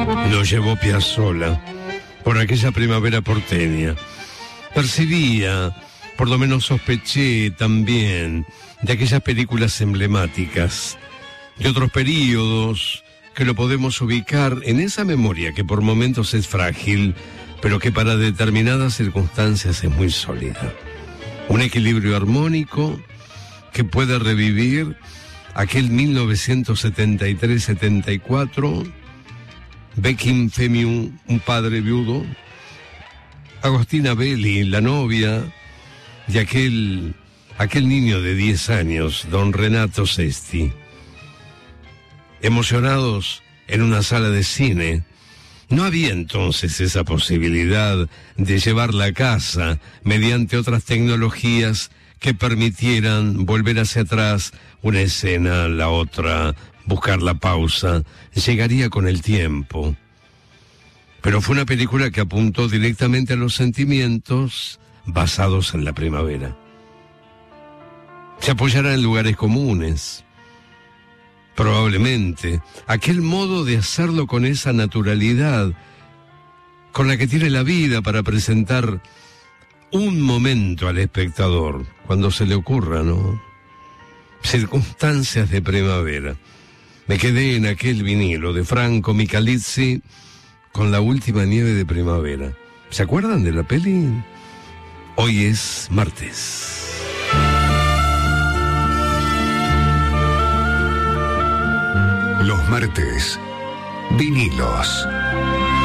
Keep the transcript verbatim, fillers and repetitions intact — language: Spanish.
Lo llevó Piazzolla por aquella primavera porteña. Percibía, por lo menos sospeché también, de aquellas películas emblemáticas, de otros períodos que lo podemos ubicar en esa memoria que por momentos es frágil, pero que para determinadas circunstancias es muy sólida. Un equilibrio armónico que puede revivir aquel mil novecientos setenta y tres setenta y cuatro, Beckham Femium, un padre viudo, Agostina Belli, la novia de aquel, aquel niño de diez años, don Renato Sesti. Emocionados en una sala de cine. No había entonces esa posibilidad de llevarla a casa mediante otras tecnologías que permitieran volver hacia atrás una escena, la otra, buscar la pausa. Llegaría con el tiempo. Pero fue una película que apuntó directamente a los sentimientos basados en la primavera. Se apoyará en lugares comunes. Probablemente, aquel modo de hacerlo con esa naturalidad con la que tiene la vida para presentar un momento al espectador, cuando se le ocurra, ¿no? Circunstancias de primavera. Me quedé en aquel vinilo de Franco Michalizzi con La última nieve de primavera. ¿Se acuerdan de la peli? Hoy es martes. Los martes, vinilos.